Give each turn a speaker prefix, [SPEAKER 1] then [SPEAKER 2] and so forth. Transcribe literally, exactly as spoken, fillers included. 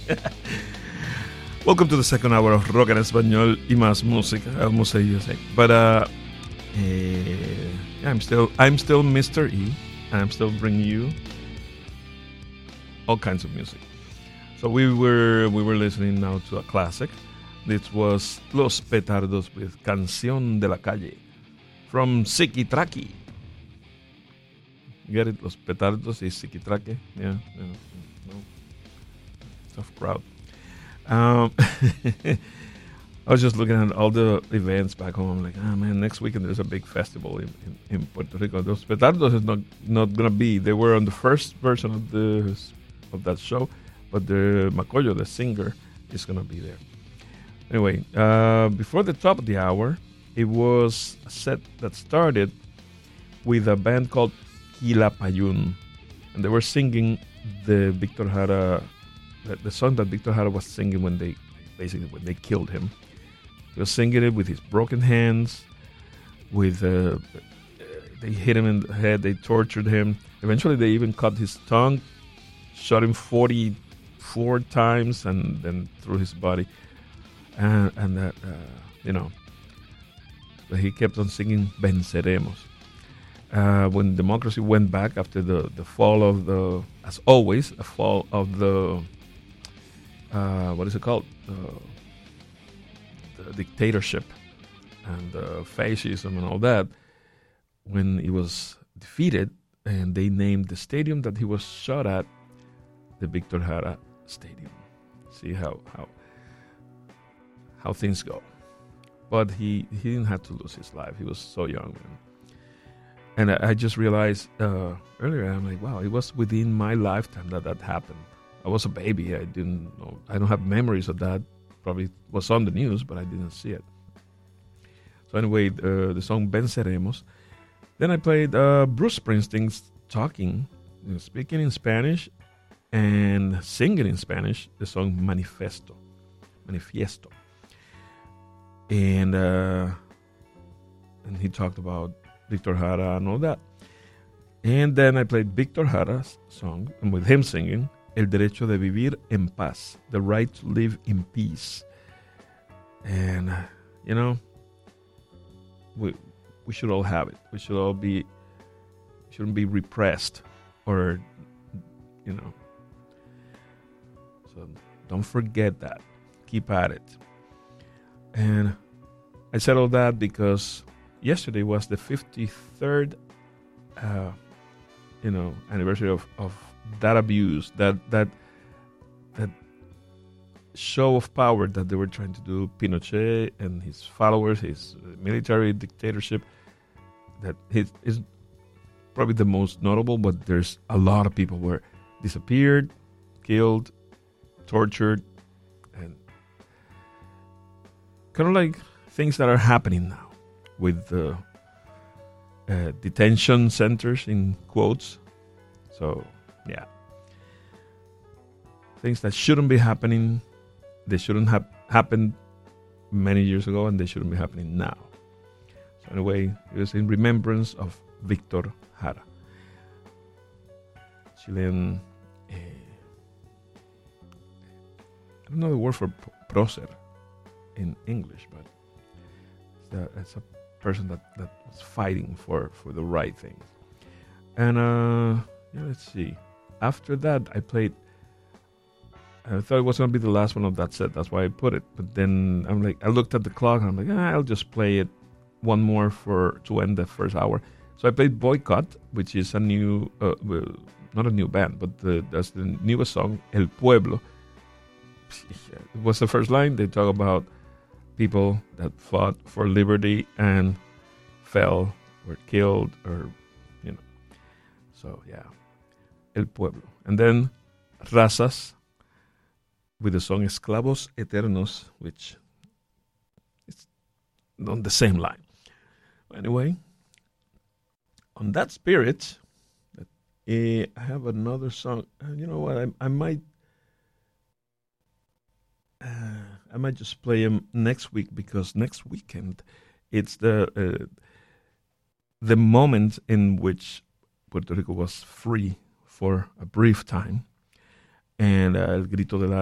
[SPEAKER 1] Welcome to the second hour of Rock en Español y más música, almost say U S A. But uh, eh, yeah, I'm still I'm still Mister E, and I'm still bringing you all kinds of music. So we were we were listening now to a classic. This was Los Petardos with Canción de la Calle from Ziquitraque. Get it? Los Petardos y Ziquitraque. Yeah, yeah, no. Tough crowd. Um, I was just looking at all the events back home. I'm like, ah, oh, man, next weekend there's a big festival in, in, in Puerto Rico. Those Petardos is not not gonna be. They were on the first version of the of that show, but the Macoyo, the singer, is gonna be there. Anyway, uh, before the top of the hour, it was a set that started with a band called Quilapayún, and they were singing the Victor Jara. The, the song that Victor Jara was singing when they basically when they killed him. He was singing it with his broken hands, with uh, they hit him in the head, they tortured him. Eventually they even cut his tongue, shot him forty-four times, and then threw his body. And, and that, uh, you know, but he kept on singing Venceremos. Uh, when democracy went back after the, the fall of the, as always, a fall of the Uh, what is it called? Uh, the dictatorship and uh, fascism and all that. When he was defeated, and they named the stadium that he was shot at the Victor Jara Stadium. See how how how things go. But he, he didn't have to lose his life. He was so young, man. And I, I just realized uh, earlier, I'm like, wow, it was within my lifetime that that happened. I was a baby. I didn't know. I don't have memories of that. Probably was on the news, but I didn't see it. So anyway, uh, the song Venceremos. Then I played uh, Bruce Springsteen's talking, you know, speaking in Spanish and singing in Spanish, the song Manifesto. Manifiesto. And, uh, and he talked about Victor Jara and all that. And then I played Victor Jara's song, and with him singing, El derecho de vivir en paz, the right to live in peace. And, uh, you know, we we should all have it. We should all be, shouldn't be repressed or, you know. So don't forget that. Keep at it. And I said all that because yesterday was the fifty-third, uh, you know, anniversary of, of that abuse, that that that show of power that they were trying to do, Pinochet and his followers, his military dictatorship, that his, is probably the most notable, but there's a lot of people were disappeared, killed, tortured, and kind of like things that are happening now with the uh, detention centers, in quotes. So yeah, things that shouldn't be happening, they shouldn't have happened many years ago, and they shouldn't be happening now. So anyway, it was in remembrance of Victor Jara, Chilean. Uh, I don't know the word for prócer in English, but it's a, it's a person that, that was fighting for, for the right things. And uh, yeah, let's see. After that, I played. I thought it was going to be the last one of that set. That's why I put it. But then I'm like, I looked at the clock and I'm like, ah, I'll just play it one more for to end the first hour. So I played Boycott, which is a new, uh, well, not a new band, but the, that's the newest song, El Pueblo. It was the first line. They talk about people that fought for liberty and fell, were killed, or, you know. So, yeah. El Pueblo. And then Razas with the song Esclavos Eternos, which is on the same line. Anyway, on that spirit, uh, I have another song. Uh, you know what? I, I might uh, I might just play them next week, because next weekend it's the uh, the moment in which Puerto Rico was free for a brief time, and uh, El Grito de la